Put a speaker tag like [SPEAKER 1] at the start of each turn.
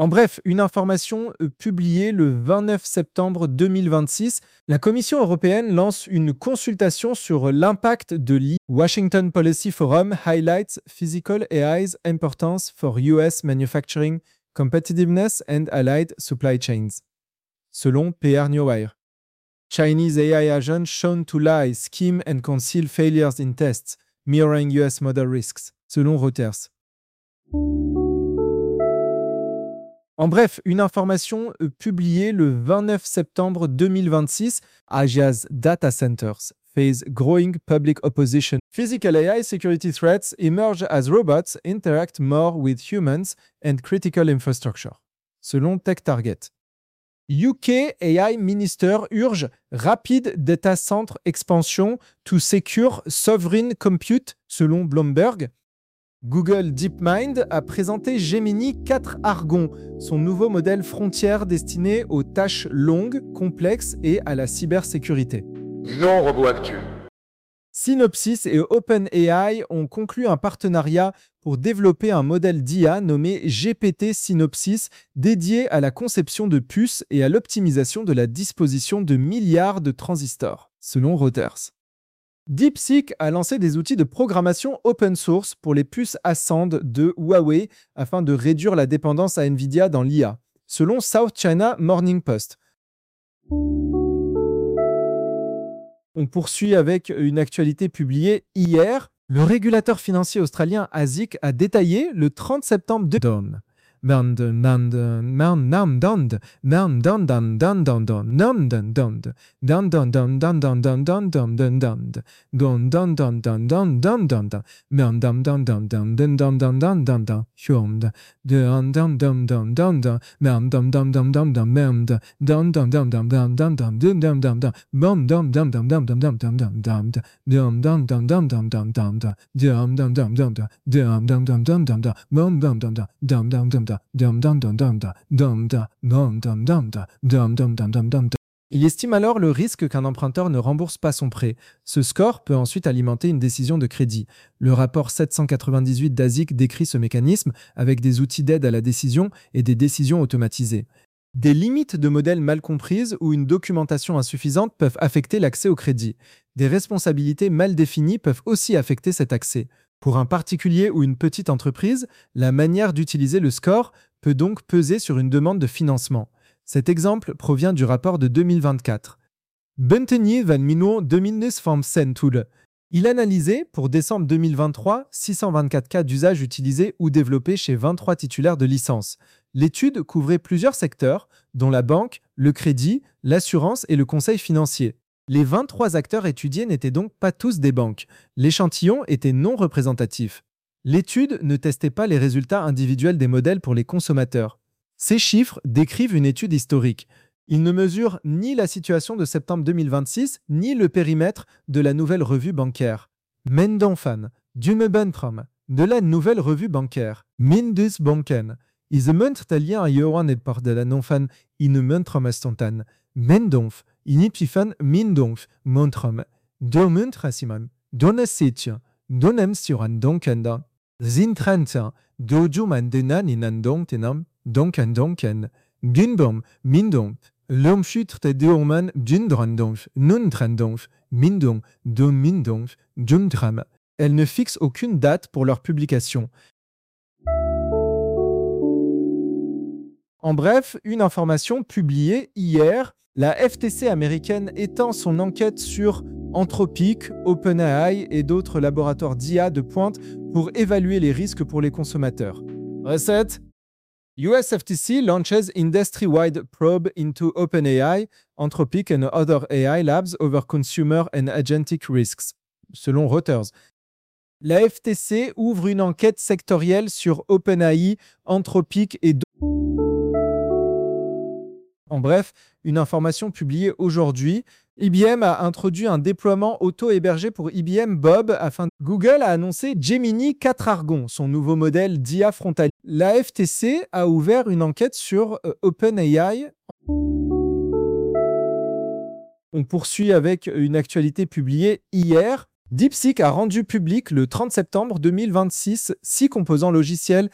[SPEAKER 1] En bref, une information publiée le 29 septembre 2026, la Commission européenne lance une consultation sur l'impact de l'IA. Washington Policy Forum highlights physical AI's importance for US manufacturing, competitiveness and allied supply chains. Selon PR Newswire. Chinese AI agents shown to lie, scheme and conceal failures in tests, mirroring US model risks. Selon Reuters. En bref, une information publiée le 29 septembre 2026, Asia's data centers face growing public opposition. Physical AI security threats emerge as robots interact more with humans and critical infrastructure. Selon TechTarget. UK AI Minister urge rapid data center expansion to secure sovereign compute, selon Bloomberg. Google DeepMind a présenté Gemini 4 Argon, son nouveau modèle frontière destiné aux tâches longues, complexes et à la cybersécurité.
[SPEAKER 2] Non robot actu.
[SPEAKER 1] Synopsys et OpenAI ont conclu un partenariat pour développer un modèle d'IA nommé GPT Synopsys dédié à la conception de puces et à l'optimisation de la disposition de milliards de transistors, selon Reuters. DeepSeek a lancé des outils de programmation open source pour les puces Ascend de Huawei afin de réduire la dépendance à Nvidia dans l'IA, selon South China Morning Post. On poursuit avec une actualité publiée hier. Le régulateur financier australien ASIC a détaillé le 30 septembre de Il estime alors le risque qu'un emprunteur ne rembourse pas son prêt. Ce score peut ensuite alimenter une décision de crédit. Le rapport 798 d'ASIC décrit ce mécanisme avec des outils d'aide à la décision et des décisions automatisées. Des limites de modèles mal comprises ou une documentation insuffisante peuvent affecter l'accès au crédit. Des responsabilités mal définies peuvent aussi affecter cet accès. Pour un particulier ou une petite entreprise, la manière d'utiliser le score peut donc peser sur une demande de financement. Cet exemple provient du rapport de 2024. Buntenje van Mino 2025 Tool. Il analysait, pour décembre 2023, 624 cas d'usage utilisés ou développés chez 23 titulaires de licence. L'étude couvrait plusieurs secteurs, dont la banque, le crédit, l'assurance et le conseil financier. Les 23 acteurs étudiés n'étaient donc pas tous des banques. L'échantillon était non représentatif. L'étude ne testait pas les résultats individuels des modèles pour les consommateurs. Ces chiffres décrivent une étude historique. Ils ne mesurent ni la situation de septembre 2026, ni le périmètre de la nouvelle revue bancaire. Mendonfan, Dumebentrum, de la nouvelle revue bancaire. Mindusbanken, is a montralien a johan et par de la nonfan in mentrum estontan. Mendonf, inipifan mindonf, montrum. Domuntrasimam, donesitien, donem suran donkenda. Zintrantia, dojuman denan inandong tenam, donken, gunbom, mindonf. L'omfutre te deoman dundrandonf, nundrandonf, mindong, domindonf, jumdram. Elles ne fixent aucune date pour leur publication. En bref, une information publiée hier, la FTC américaine étend son enquête sur Anthropic, OpenAI et d'autres laboratoires d'IA de pointe pour évaluer les risques pour les consommateurs. Recette: US FTC launches industry-wide probe into OpenAI, Anthropic and other AI labs over consumer and agentic risks, selon Reuters. La FTC ouvre une enquête sectorielle sur OpenAI, Anthropic et d'autres. En bref, une information publiée aujourd'hui. IBM a introduit un déploiement auto-hébergé pour IBM Bob afin. Google a annoncé Gemini 4 Argon, son nouveau modèle d'IA frontalier. La FTC a ouvert une enquête sur OpenAI. On poursuit avec une actualité publiée hier. DeepSeek a rendu public le 30 septembre 2026 6 composants logiciels